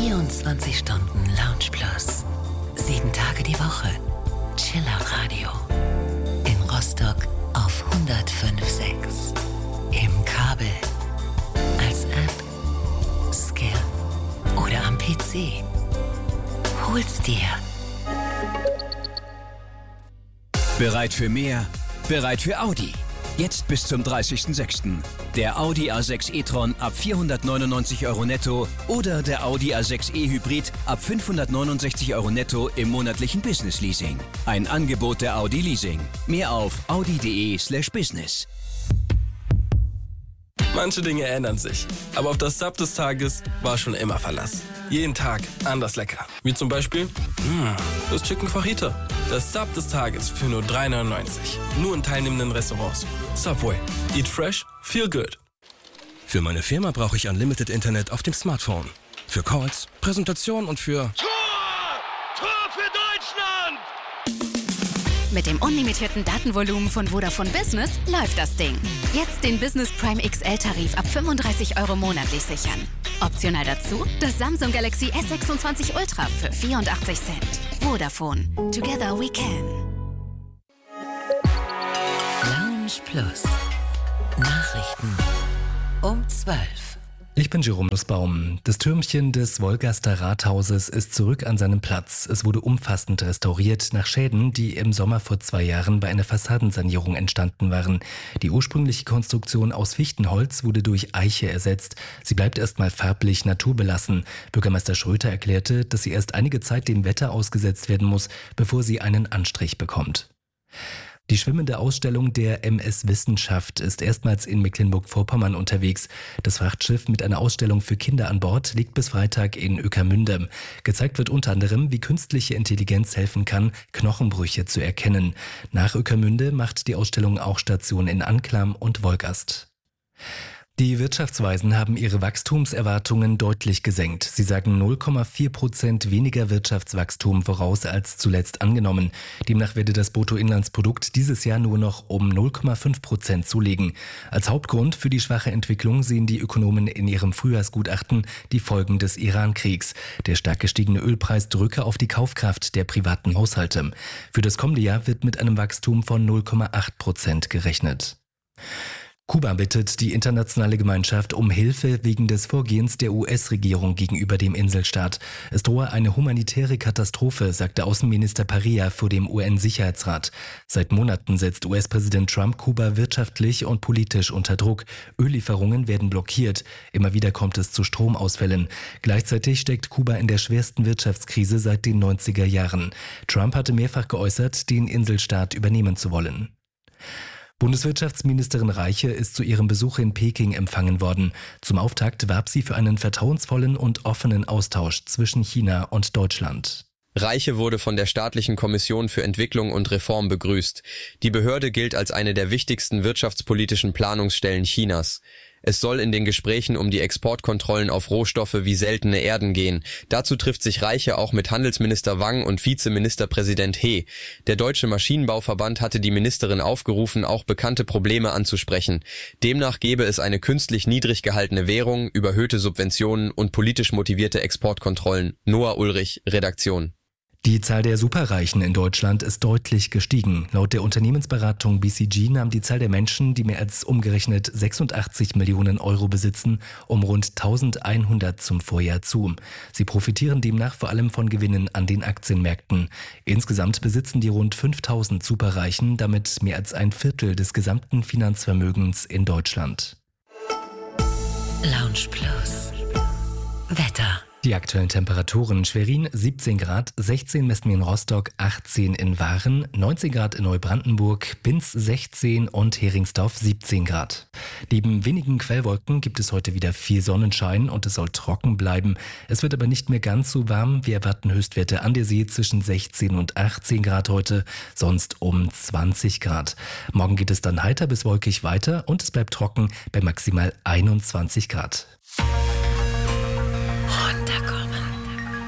24 Stunden Lounge Plus. 7 Tage die Woche. Chillout Radio. In Rostock auf 105.6. Im Kabel. Als App. Skill. Oder am PC. Hol's dir. Bereit für mehr? Bereit für Audi. Jetzt bis zum 30.06. Der Audi A6 e-tron ab 499 € netto oder der Audi A6 e-Hybrid ab 569 € netto im monatlichen Business Leasing. Ein Angebot der Audi Leasing. Mehr auf audi.de/business. Manche Dinge ändern sich, aber auf das Sub des Tages war schon immer Verlass. Jeden Tag anders lecker. Wie zum Beispiel das Chicken Fajita. Das Sub des Tages für nur 3,99. Nur in teilnehmenden Restaurants. Subway. Eat fresh, feel good. Für meine Firma brauche ich Unlimited Internet auf dem Smartphone. Für Calls, Präsentation und für... Tor für Deutschland! Mit dem unlimitierten Datenvolumen von Vodafone Business läuft das Ding. Jetzt den Business Prime XL-Tarif ab 35 € monatlich sichern. Optional dazu das Samsung Galaxy S26 Ultra für 84 Cent. Vodafone. Together we can. Lounge Plus. Nachrichten um 12. Ich bin Jerome Nussbaum. Das Türmchen des Wolgaster Rathauses ist zurück an seinem Platz. Es wurde umfassend restauriert nach Schäden, die im Sommer vor 2 Jahren bei einer Fassadensanierung entstanden waren. Die ursprüngliche Konstruktion aus Fichtenholz wurde durch Eiche ersetzt. Sie bleibt erstmal farblich naturbelassen. Bürgermeister Schröter erklärte, dass sie erst einige Zeit dem Wetter ausgesetzt werden muss, bevor sie einen Anstrich bekommt. Die schwimmende Ausstellung der MS Wissenschaft ist erstmals in Mecklenburg-Vorpommern unterwegs. Das Frachtschiff mit einer Ausstellung für Kinder an Bord liegt bis Freitag in Ueckermünde. Gezeigt wird unter anderem, wie künstliche Intelligenz helfen kann, Knochenbrüche zu erkennen. Nach Ueckermünde macht die Ausstellung auch Station in Anklam und Wolgast. Die Wirtschaftsweisen haben ihre Wachstumserwartungen deutlich gesenkt. Sie sagen 0,4% weniger Wirtschaftswachstum voraus als zuletzt angenommen. Demnach werde das Bruttoinlandsprodukt dieses Jahr nur noch um 0,5% zulegen. Als Hauptgrund für die schwache Entwicklung sehen die Ökonomen in ihrem Frühjahrsgutachten die Folgen des Iran-Kriegs. Der stark gestiegene Ölpreis drücke auf die Kaufkraft der privaten Haushalte. Für das kommende Jahr wird mit einem Wachstum von 0,8% gerechnet. Kuba bittet die internationale Gemeinschaft um Hilfe wegen des Vorgehens der US-Regierung gegenüber dem Inselstaat. Es drohe eine humanitäre Katastrophe, sagte Außenminister Parilla vor dem UN-Sicherheitsrat. Seit Monaten setzt US-Präsident Trump Kuba wirtschaftlich und politisch unter Druck. Öllieferungen werden blockiert. Immer wieder kommt es zu Stromausfällen. Gleichzeitig steckt Kuba in der schwersten Wirtschaftskrise seit den 90er Jahren. Trump hatte mehrfach geäußert, den Inselstaat übernehmen zu wollen. Bundeswirtschaftsministerin Reiche ist zu ihrem Besuch in Peking empfangen worden. Zum Auftakt warb sie für einen vertrauensvollen und offenen Austausch zwischen China und Deutschland. Reiche wurde von der Staatlichen Kommission für Entwicklung und Reform begrüßt. Die Behörde gilt als eine der wichtigsten wirtschaftspolitischen Planungsstellen Chinas. Es soll in den Gesprächen um die Exportkontrollen auf Rohstoffe wie seltene Erden gehen. Dazu trifft sich Reiche auch mit Handelsminister Wang und Vizeministerpräsident He. Der Deutsche Maschinenbauverband hatte die Ministerin aufgerufen, auch bekannte Probleme anzusprechen. Demnach gebe es eine künstlich niedrig gehaltene Währung, überhöhte Subventionen und politisch motivierte Exportkontrollen. Noah Ulrich, Redaktion. Die Zahl der Superreichen in Deutschland ist deutlich gestiegen. Laut der Unternehmensberatung BCG nahm die Zahl der Menschen, die mehr als umgerechnet 86 Millionen Euro besitzen, um rund 1100 zum Vorjahr zu. Sie profitieren demnach vor allem von Gewinnen an den Aktienmärkten. Insgesamt besitzen die rund 5000 Superreichen damit mehr als ein Viertel des gesamten Finanzvermögens in Deutschland. Lounge Plus. Wetter. Die aktuellen Temperaturen: Schwerin 17 Grad, 16 messen wir in Rostock, 18 in Waren, 19 Grad in Neubrandenburg, Binz 16 und Heringsdorf 17 Grad. Neben wenigen Quellwolken gibt es heute wieder viel Sonnenschein und es soll trocken bleiben. Es wird aber nicht mehr ganz so warm. Wir erwarten Höchstwerte an der See zwischen 16 und 18 Grad heute, sonst um 20 Grad. Morgen geht es dann heiter bis wolkig weiter und es bleibt trocken bei maximal 21 Grad.